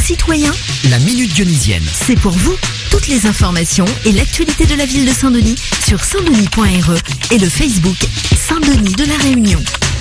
citoyens. La Minute Dionysienne. C'est pour vous. Toutes les informations et l'actualité de la ville de Saint-Denis sur saintdenis.re et le Facebook Saint-Denis de la Réunion.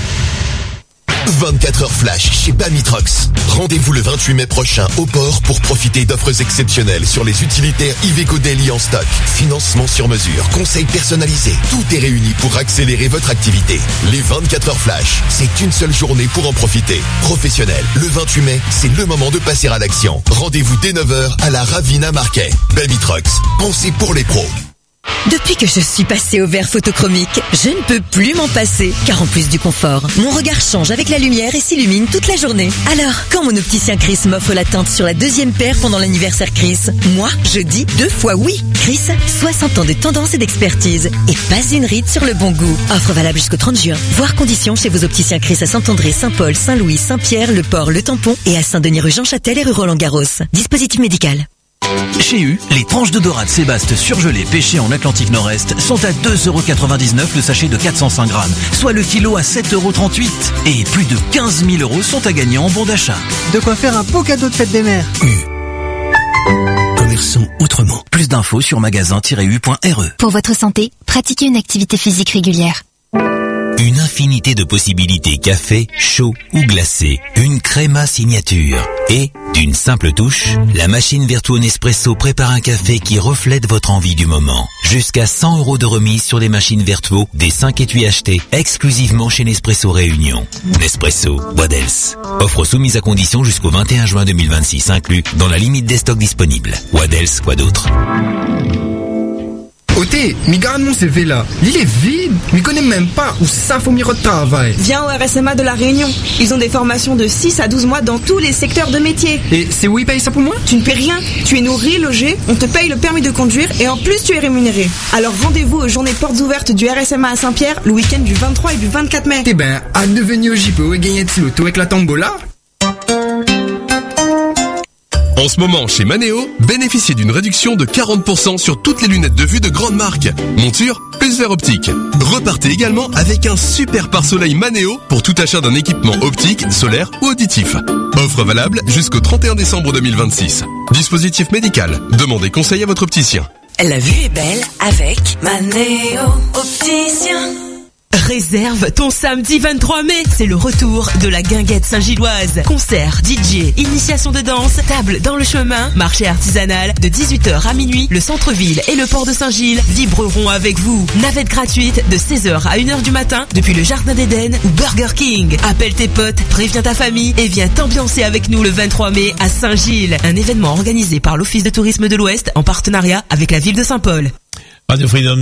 24 heures flash chez Bamitrox. Rendez-vous le 28 mai prochain au port pour profiter d'offres exceptionnelles sur les utilitaires Iveco Daily en stock. Financement sur mesure, conseils personnalisés. Tout est réuni pour accélérer votre activité. Les 24 heures flash, c'est une seule journée pour en profiter. Professionnel, le 28 mai, c'est le moment de passer à l'action. Rendez-vous dès 9h à la Ravina Marquet. Bamitrox, pensez pour les pros. Depuis que je suis passée au verre photochromique, je ne peux plus m'en passer. Car en plus du confort, mon regard change avec la lumière et s'illumine toute la journée. Alors, quand mon opticien Chris m'offre la teinte sur la deuxième paire pendant l'anniversaire Chris, moi, je dis 2 fois oui. Chris, 60 ans de tendance et d'expertise. Et pas une ride sur le bon goût. Offre valable jusqu'au 30 juin. Voir conditions chez vos opticiens Chris à Saint-André, Saint-Paul, Saint-Louis, Saint-Pierre, Le Port, Le Tampon et à Saint-Denis rue Jean Châtel et rue Roland-Garros. Dispositif médical. Chez U, les tranches de dorade Sébaste surgelées pêchées en Atlantique Nord-Est sont à 2,99€ le sachet de 405 grammes, soit le kilo à 7,38€. Et plus de 15 000 € sont à gagner en bon d'achat. De quoi faire un beau cadeau de fête des mères. U. Commerçons autrement. Plus d'infos sur magasin-u.re. Pour votre santé, pratiquez une activité physique régulière. Une infinité de possibilités café, chaud ou glacé. Une créma signature. Et, d'une simple touche, la machine Vertuo Nespresso prépare un café qui reflète votre envie du moment. Jusqu'à 100 € de remise sur les machines Vertuo des 5 étuis achetés exclusivement chez Nespresso Réunion. Nespresso, what else? Offre soumise à condition jusqu'au 21 juin 2026 inclus dans la limite des stocks disponibles. What else, quoi d'autre? Oté, mi garde mon CV là. Il est vide. Mi connais même pas où ça faut m'y travail. Viens au RSMA de la Réunion. Ils ont des formations de 6 à 12 mois dans tous les secteurs de métier. Et c'est où ils payent ça pour moi? Tu ne paies rien. Tu es nourri, logé, on te paye le permis de conduire et en plus tu es rémunéré. Alors rendez-vous aux journées portes ouvertes du RSMA à Saint-Pierre le week-end du 23 et du 24 mai. Eh ben, à devenir au JPO et gagner un petit loto avec la tombola. En ce moment, chez Manéo, bénéficiez d'une réduction de 40% sur toutes les lunettes de vue de grande marque. Monture, plus verre optique. Repartez également avec un super pare-soleil Manéo pour tout achat d'un équipement optique, solaire ou auditif. Offre valable jusqu'au 31 décembre 2026. Dispositif médical. Demandez conseil à votre opticien. La vue est belle avec Manéo Opticien. Réserve ton samedi 23 mai, c'est le retour de la guinguette Saint-Gilloise. Concert, DJ, initiation de danse, table dans le chemin, marché artisanal de 18h à minuit. Le centre-ville et le port de Saint-Gilles vibreront avec vous. Navette gratuite de 16h à 1h du matin depuis le Jardin d'Éden ou Burger King. Appelle tes potes, préviens ta famille et viens t'ambiancer avec nous le 23 mai à Saint-Gilles. Un événement organisé par l'Office de tourisme de l'Ouest en partenariat avec la ville de Saint-Paul. Radio Freedom,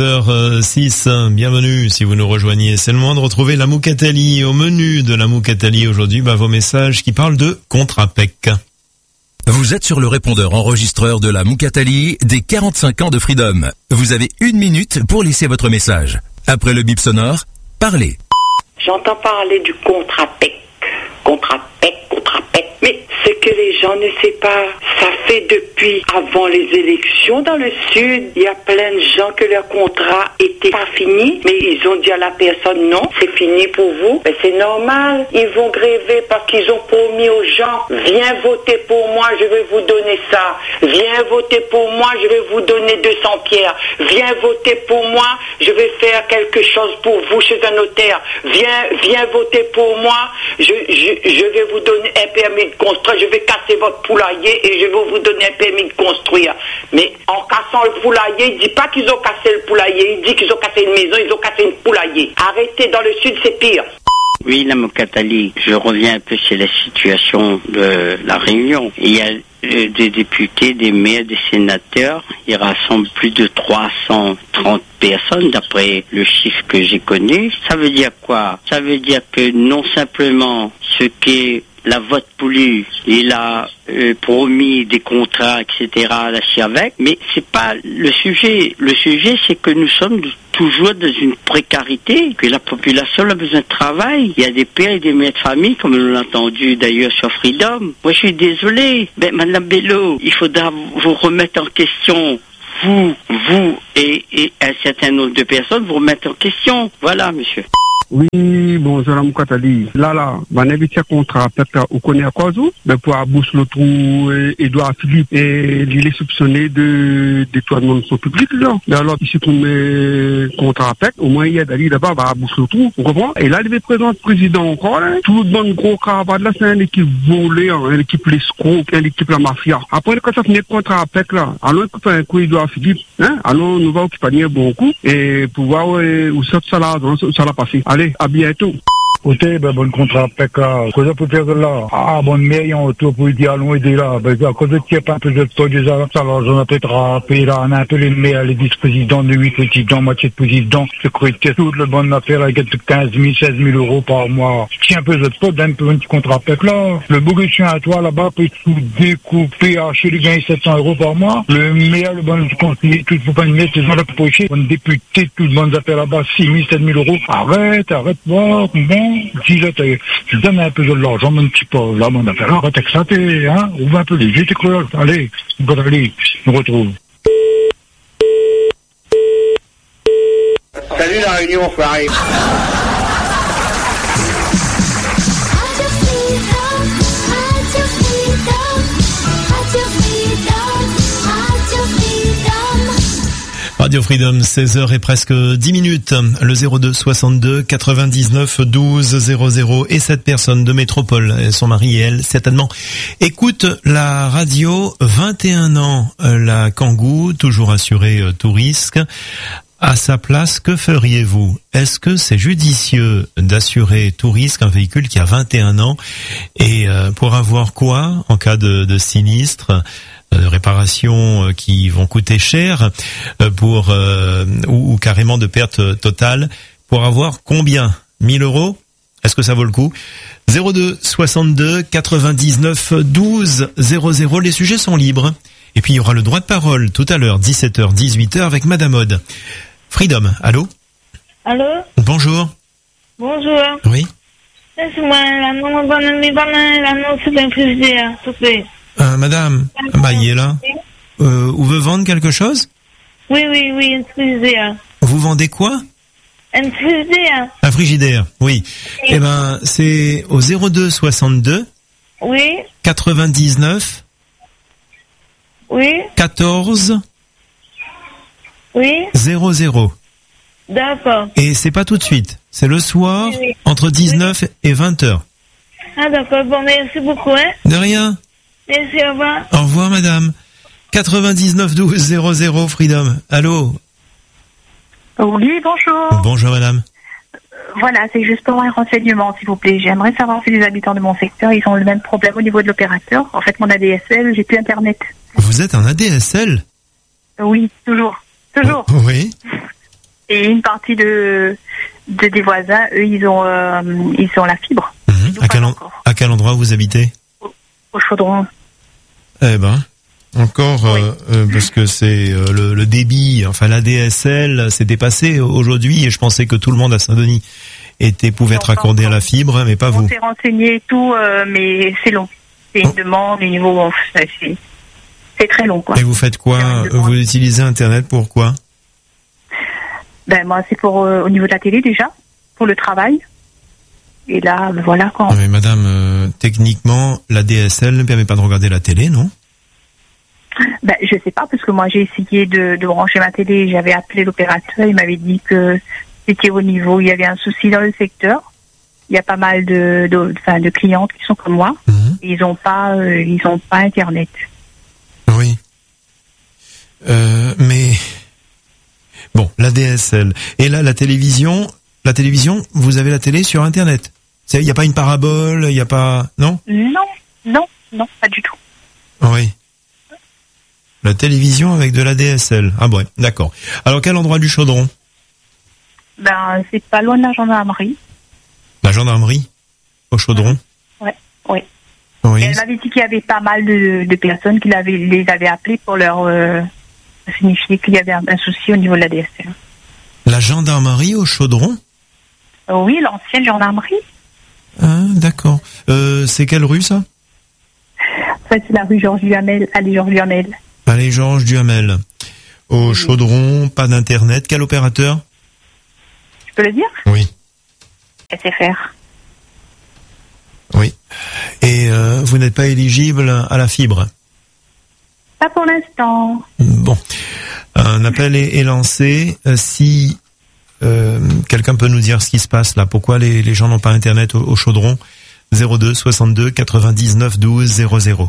16h06, bienvenue si vous nous rejoignez. C'est le moment de retrouver la Moukatali. Au menu de la Moukatali aujourd'hui, vos messages qui parlent de contrat PEC. Vous êtes sur le répondeur enregistreur de la Moukatali des 45 ans de Freedom. Vous avez 1 minute pour laisser votre message. Après le bip sonore, parlez. J'entends parler du contrat PEC. Contrat PEC. Mais ce que les gens ne savent pas, ça fait depuis avant les élections dans le Sud, il y a plein de gens que leur contrat était pas fini, mais ils ont dit à la personne non, c'est fini pour vous. Mais c'est normal, ils vont gréver parce qu'ils ont promis aux gens, viens voter pour moi, je vais vous donner ça. Viens voter pour moi, je vais vous donner 200 pierres. Viens voter pour moi, je vais faire quelque chose pour vous chez un notaire. Viens voter pour moi, je vais vous donner un permis de construire, je vais casser votre poulailler et je vais vous donner un permis de construire. Mais en cassant le poulailler, il dit pas qu'ils ont cassé le poulailler, il dit qu'ils ont cassé une maison, ils ont cassé une poulailler. Arrêtez, dans le Sud, c'est pire. Oui, la Moukatali, je reviens un peu sur la situation de la Réunion. Il y a des députés, des maires, des sénateurs. Ils rassemblent plus de 330 personnes, d'après le chiffre que j'ai connu. Ça veut dire quoi? Ça veut dire que non simplement ce qu'est la vote poulue, il a promis des contrats, etc. à la avec, mais c'est pas le sujet. Le sujet, c'est que nous sommes toujours dans une précarité, que la population a besoin de travail. Il y a des pères et des mères de famille, comme nous l'avons entendu d'ailleurs sur Freedom. Moi, je suis désolé. Madame Bello, il faudra vous remettre en question. Vous et un certain nombre de personnes vous remettre en question. Voilà, monsieur. Oui, bonjour, Mme Katali. Là, on a évité un contrat, peut-être, on connaît à quoi, mais pour aboucher le trou, Edouard Philippe, et il est soupçonné de détournement de son public, là. Mais alors, ici, pour mes contrats à PEC, au moins, il y a d'aller là-bas, va aboucher le trou, vous comprenez? Et là, il est présent le président encore, hein. Tout le bon gros caravane, là, c'est une équipe volée, hein, une équipe l'escroc, une équipe la mafia. Après, quand ça finit le contrat à PEC, là, alors, on peut faire un coup Edouard Philippe, hein. Alors, nous va occuper bon coup, et pour voir où ça l'a passé. Allez, à bientôt. Écoutez, bon contrat PEC, qu'est-ce que peut faire là? Ah, bon, mais il y a un autour pour dire, allons aider là. À cause de qu'il n'y a pas un peu de temps déjà, ça, alors, on a peut-être rappelé là, on a un peu les maires, les vice-présidents, les 8 présidents, moitié de présidents, sécurité, toute le bonne affaire, avec 15 000, 16 000 euros par mois. Si un peu de temps, d'un peu un petit contrat PEC là. Le bourguicien à toi, là-bas, peut tout découper, acheter les gagner 700 euros par mois. Le maire, le bon conseiller, tout, faut pas une mettre, les gens là, pour pocher. Un député, toutes les bonnes affaires là-bas, 6 000, 7 000 euros. Arrête, voir, bon. Si je donne un peu de l'argent, mon petit peu, là, mon affaire, arrête avec ça, hein, ouvre un peu les yeux, t'es cruel, allez, nous retrouve. Salut la Réunion, Fleury. Radio Freedom, 16h et presque 10 minutes. Le 02 62 99 12 00 et cette personne de métropole, son mari et elle, certainement, écoute la radio, 21 ans, la Kangoo, toujours assurée tout risque. À sa place, que feriez-vous? Est-ce que c'est judicieux d'assurer tout risque un véhicule qui a 21 ans et pour avoir quoi en cas de sinistre? Réparations qui vont coûter cher pour ou carrément de perte totale, pour avoir combien? 1000 euros? Est-ce que ça vaut le coup? 02 62 99 12 00. Les sujets sont libres. Et puis il y aura le droit de parole tout à l'heure, 17h, 18h avec Madame Aude. Freedom, allô? Allô? Bonjour. Bonjour. Oui. Laisse-moi l'annonce d'un frigidaire, s'il te plaît. Madame, il est là. Vous veut vendre quelque chose? Oui, un frigidaire. Vous vendez quoi? Un frigidaire. Un frigidaire, oui. Eh ben, c'est au 02 62. Oui. 99. Oui. 14. Oui. 00. D'accord. Et c'est pas tout de suite. C'est le soir, oui. Entre 19 et 20h. Ah d'accord, bon, merci beaucoup, hein. De rien. Merci, au revoir. Au revoir, madame. 99 12 00 Freedom. Allô? Oui, bonjour. Bonjour, madame. Voilà, c'est juste pour un renseignement, s'il vous plaît. J'aimerais savoir si les habitants de mon secteur, ils ont le même problème au niveau de l'opérateur. En fait, mon ADSL, j'ai plus Internet. Vous êtes un ADSL? Oui, toujours. Toujours. Oui. Et une partie des voisins, eux, ils ont la fibre. À quel endroit vous habitez? Au Chaudron. Eh ben, encore, oui. Parce que c'est le débit, enfin l'ADSL, c'est dépassé aujourd'hui et je pensais que tout le monde à Saint-Denis pouvait être accordé à la fibre, mais pas vous. On s'est renseigné et tout, mais c'est long. C'est une demande, au niveau, c'est très long, quoi. Et vous faites quoi? Vous utilisez Internet pour quoi? Ben, moi, c'est pour, au niveau de la télé, déjà, pour le travail. Et là, voilà, quoi. Non, mais madame, techniquement, la DSL ne permet pas de regarder la télé, non? Ben, je sais pas, parce que moi, j'ai essayé de brancher ma télé, j'avais appelé l'opérateur, il m'avait dit que c'était au niveau, il y avait un souci dans le secteur. Il y a pas mal de clientes qui sont comme moi. Ils ont pas Internet. Oui. Mais, bon, la DSL. Et là, la télévision, vous avez la télé sur Internet. Il n'y a pas une parabole, il n'y a pas... Non? Non, pas du tout. Oui. La télévision avec de la DSL. Ah ouais, d'accord. Alors, quel endroit du Chaudron? Ben, c'est pas loin de la gendarmerie. La gendarmerie? Au Chaudron? Ouais. Oui. Et elle m'avait dit qu'il y avait pas mal de personnes qui les avaient appelés pour leur signifier qu'il y avait un souci au niveau de la DSL. La gendarmerie au Chaudron? Oui, l'ancienne gendarmerie. Ah, d'accord. C'est quelle rue, ça? En fait, c'est la rue Georges Duhamel, allée Georges Duhamel. Allée Georges Duhamel. Au Chaudron, pas d'internet. Quel opérateur? Je peux le dire? Oui. SFR. Oui. Et vous n'êtes pas éligible à la fibre? Pas pour l'instant. Bon. Un appel est lancé. Si quelqu'un peut nous dire ce qui se passe là, pourquoi les gens n'ont pas Internet au Chaudron, 02 62 99 12 00.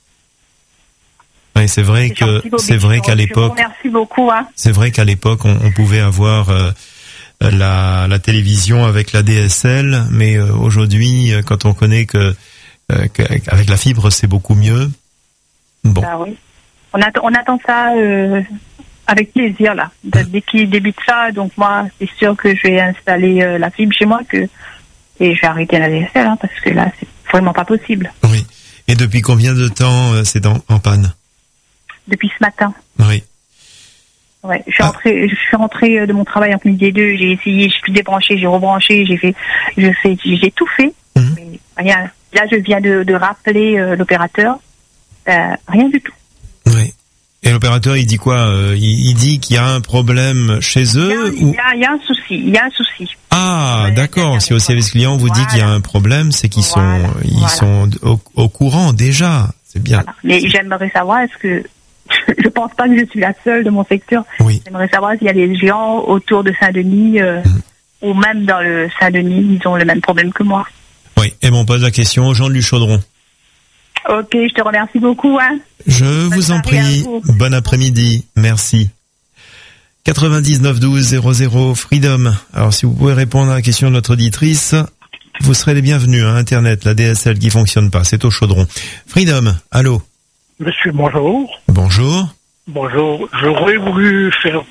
Oui, c'est vrai qu'à l'époque, merci beaucoup. Hein. C'est vrai qu'à l'époque, on pouvait avoir la télévision avec la DSL, mais aujourd'hui, quand on connaît qu'avec la fibre, c'est beaucoup mieux. Bon. Ah oui. On attend ça avec plaisir là. Dès qu'il débute ça, donc moi, c'est sûr que je vais installer la fibre chez moi et je vais arrêter la DSL parce que là, c'est vraiment pas possible. Oui. Et depuis combien de temps c'est en panne? Depuis ce matin. Oui. Ouais, je suis rentrée de mon travail entre midi et 2, j'ai essayé, j'ai débranché, j'ai rebranché, j'ai tout fait. Mais rien. Là, je viens de rappeler l'opérateur. Rien du tout. Oui. Et l'opérateur, il dit quoi? Il dit qu'il y a un problème chez eux? Il y a un souci. Ah, d'accord. Si au service client, on vous dit qu'il y a un problème, c'est qu'ils sont au courant déjà. C'est bien. Voilà. Mais j'aimerais savoir, est-ce que je pense pas que je suis la seule de mon secteur. Oui. J'aimerais savoir s'il y a des gens autour de Saint-Denis ou même dans le Saint-Denis, ils ont le même problème que moi. Oui. Et on pose la question aux gens du Chaudron. Ok, je te remercie beaucoup. Hein. Je vous en prie. Bon après-midi. Merci. 99 12 00 Freedom. Alors, si vous pouvez répondre à la question de notre auditrice, vous serez les bienvenus. Internet, la DSL qui fonctionne pas, c'est au Chaudron. Freedom, allô. Monsieur, bonjour. Bonjour. Bonjour. J'aurais voulu faire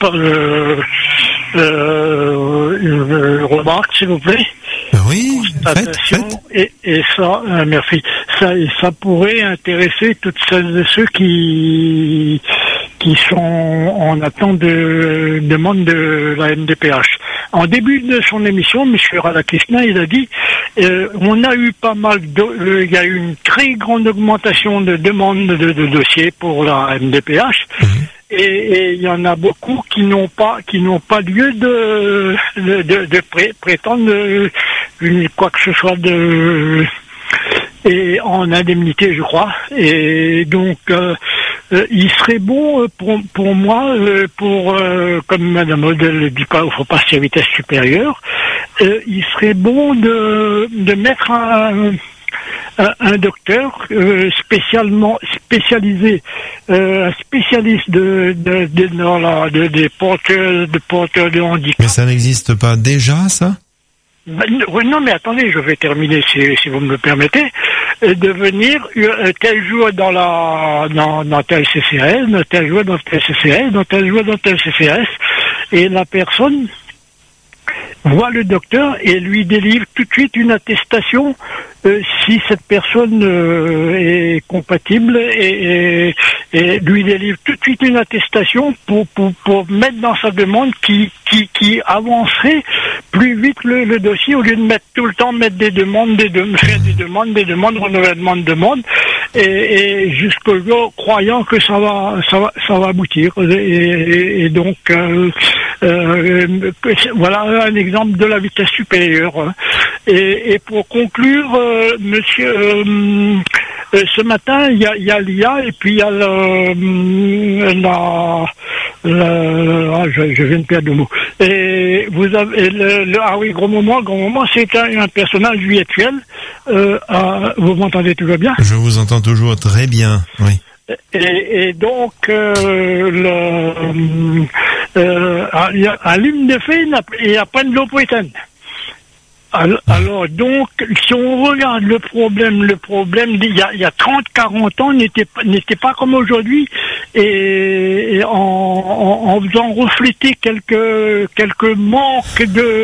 une remarque, s'il vous plaît. Oui, faites. Et ça, merci. Ça pourrait intéresser toutes celles et ceux qui sont en attente de demande de la MDPH. En début de son émission, M. Radhakrishnan, il a dit on a eu pas mal il y a eu une très grande augmentation de demandes de dossiers pour la MDPH. Et il y en a beaucoup qui n'ont pas lieu de prétendre quoi que ce soit et en indemnité, je crois. Et donc il serait bon pour moi, comme Madame Odell ne dit pas, il faut passer à vitesse supérieure. Il serait bon de mettre un docteur spécialisé, un spécialiste des porteurs de handicap. Mais ça n'existe pas déjà, ça? Non, mais attendez, je vais terminer si vous me le permettez. De venir tel jour dans tel CCS, tel jour dans tel CCS, tel jour dans tel CCS, et la personne voit le docteur et lui délivre tout de suite une attestation si cette personne est compatible et lui délivre tout de suite une attestation pour mettre dans sa demande qui avancerait plus vite le dossier au lieu de mettre tout le temps faire des demandes, renouvellement de demandes et jusqu'au jour croyant que ça va aboutir et donc voilà un exemple de la vitesse supérieure. Et pour conclure, monsieur, ce matin, il y a l'IA et puis il y a je viens de perdre le mot. Et vous avez gros moment, c'est un personnage virtuel. Vous m'entendez toujours bien? Je vous entends toujours très bien, oui. Et donc, à l'hymne de fée, il n'y a pas de l'eau pour éteindre. Alors donc, si on regarde le problème il y a 30-40 ans n'était pas comme aujourd'hui et en faisant refléter quelques manques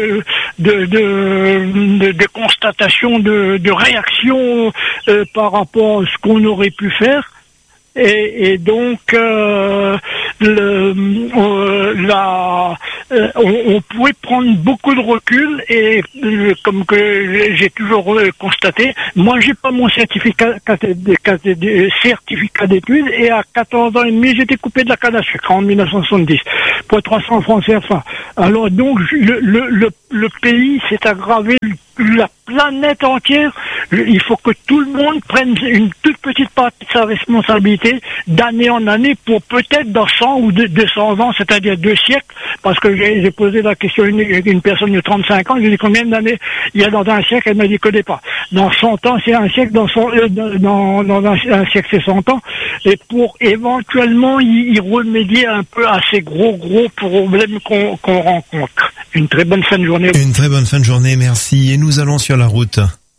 de constatation de réaction par rapport à ce qu'on aurait pu faire. Et donc on pourrait prendre beaucoup de recul et comme que j'ai toujours constaté, moi j'ai pas mon certificat d'études et à 14 ans et demi j'étais coupé de la canne à sucre en 1970 pour 300 francs CFA. Alors donc le pays s'est aggravé, la planète entière, il faut que tout le monde prenne une toute petite partie de sa responsabilité d'année en année pour peut-être dans 100 ou 200 ans, c'est-à-dire 2 siècles, parce que j'ai posé la question à une personne de 35 ans, je lui ai dit combien d'années il y a dans un siècle, elle m'a dit connaît pas. Dans 100 ans, c'est un siècle, dans un siècle, c'est 100 ans, et pour éventuellement y remédier un peu à ces gros problèmes qu'on rencontre. Une très bonne fin de journée. Une très bonne fin de journée, merci. Et nous allons sur la route.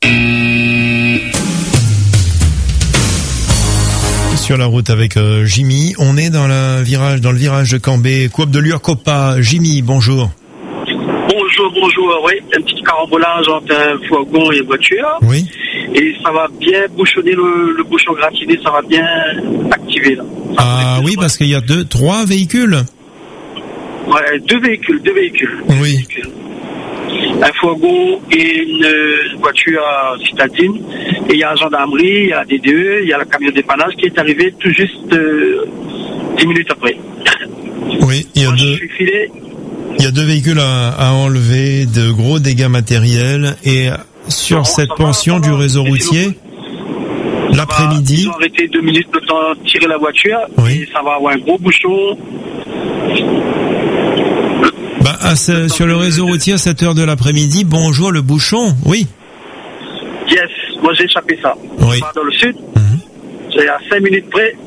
Sur la route avec Jimmy. On est dans le virage de Cambé, Coop de Lurcopa. Jimmy, bonjour. Bonjour, oui. Un petit carambolage entre un fourgon et une voiture. Oui. Et ça va bien bouchonner le bouchon gratiné, ça va bien activer là. Ah oui, parce qu'il y a 3 véhicules. Ouais, deux véhicules. Oui. Un fourgon et une voiture citadine. Et il y a la gendarmerie, il y a la DDE, il y a le camion dépannage qui est arrivé tout juste 10 minutes après. Oui, il y a 2 véhicules à enlever, de gros dégâts matériels. Et sur cette portion du réseau routier, l'après-midi... Ils ont arrêté 2 minutes le temps de tirer la voiture. Oui. Et ça va avoir un gros bouchon. Sur le réseau routier à 7h de l'après-midi, bonjour le bouchon, oui. Yes, moi j'ai échappé ça. Oui. Dans le sud, c'est à 5 minutes près.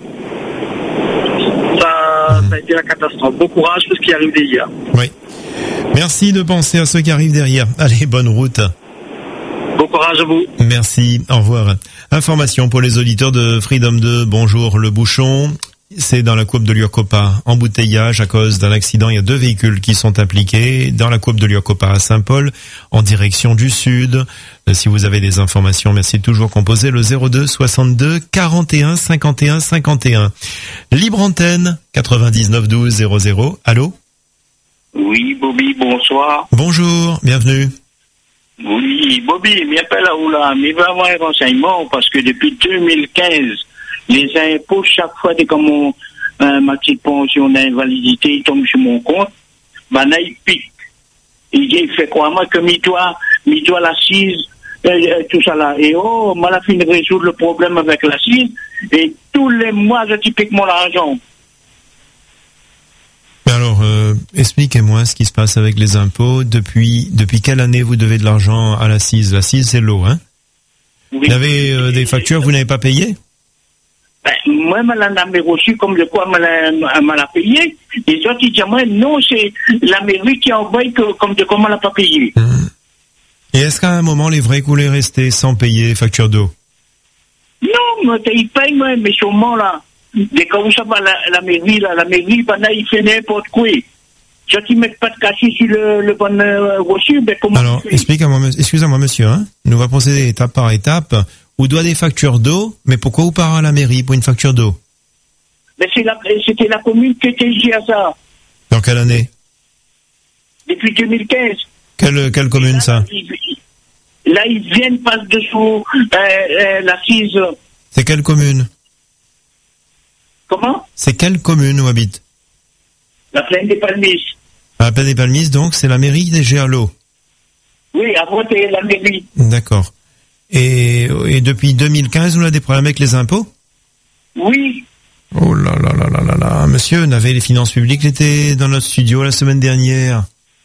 Ça a été la catastrophe. Bon courage pour ce qui arrive hier. Oui. Merci de penser à ceux qui arrivent derrière. Allez, bonne route. Bon courage à vous. Merci, au revoir. Information pour les auditeurs de Freedom 2. Bonjour, le bouchon. C'est dans la Coop de Lurcopa. Embouteillage à cause d'un accident. Il y a 2 véhicules qui sont impliqués dans la Coop de Lurcopa à Saint-Paul en direction du sud. Si vous avez des informations, merci de toujours composer le 02 62 41 51 51. Libre antenne 99 12 00. Allô? Oui, Bobby, bonsoir. Bonjour, bienvenue. Oui, Bobby, m'appelle là, mais va avoir un renseignement parce que depuis 2015, les impôts, chaque fois que ma petite pension d'invalidité tombe sur mon compte, là, il pique. Il fait quoi, moi, que mi-toi l'assise, tout ça là. Et moi, la fin de résoudre le problème avec l'assise, et tous les mois, je pique mon argent. Alors, expliquez-moi ce qui se passe avec les impôts. Depuis quelle année vous devez de l'argent à l'assise? L'assise, c'est l'eau, hein? Oui. Vous avez des factures que vous n'avez pas payées? Moi, je l'ai reçu comme de quoi je l'ai payé. Et toi, tu dis, moi, non, c'est la mairie qui envoie comme de quoi je ne l'ai pas payé. Et est-ce qu'à un moment, les vrais coulés restaient sans payer facture d'eau? Non, moi, ils payent, moi, mais sûrement, là. Dès que ça va, la mairie, pendant, il fait n'importe quoi. Toi, tu ne mets pas de cachet sur le bon reçu, mais comment... Alors, excusez-moi, monsieur, hein. Nous allons procéder étape par étape. Vous doit des factures d'eau, mais pourquoi vous parlez à la mairie pour une facture d'eau? Mais c'était la commune qui était ici à ça. Dans quelle année? Depuis 2015. Quelle commune, là, ça? Là, ils viennent passer dessous l'assise. C'est quelle commune? Comment? C'est quelle commune où habite? La Plaine des Palmises. La Plaine des Palmises, donc, c'est la mairie des Gerlot. Oui, avant, c'est la mairie. D'accord. Et depuis 2015, vous avez des problèmes avec les impôts? Oui. Oh là là là là là là. Monsieur, on avait les finances publiques, était dans notre studio la semaine dernière.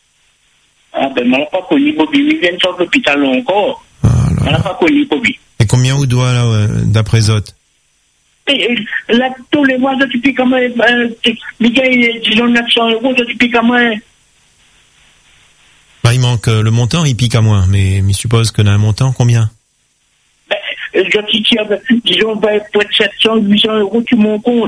Ah ben, on n'a pas connu Bobby. Il vient de sortir de l'hôpital encore. On n'a pas connu Bobby. Et combien vous doit, là, d'après Zot? Et là, tous les mois, je pique quand même, disons 900 €, je pique à moins. Bah, il manque le montant, il pique à moins, mais je suppose qu'on a un montant, combien? Je tire, disons, peut-être 700, 800 €, tu m'en comptes.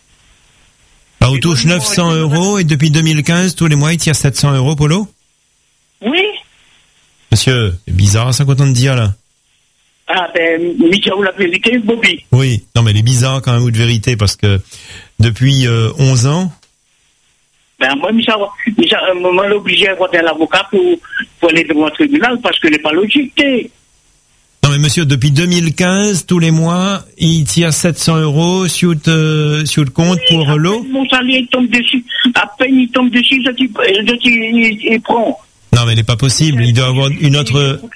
Bah, on touche 900 € et depuis 2015, tous les mois, il tire 700 € pour l'eau? Oui. Monsieur, c'est bizarre, ça, quand on te dit, là. Ah, ben, Michel, la vérité, Bobby. Oui. Non, mais elle est bizarre, quand même, ou de vérité, parce que depuis 11 ans, Ben, moi, moi, l'obligé à avoir un avocat pour aller devant le tribunal parce que n'est pas logique. Non, mais monsieur, depuis 2015, tous les mois, il tire 700 € sur le compte pour l'eau. Mon salaire tombe dessus. À peine il tombe dessus, il prend. Non, mais il n'est pas possible. Il doit avoir une autre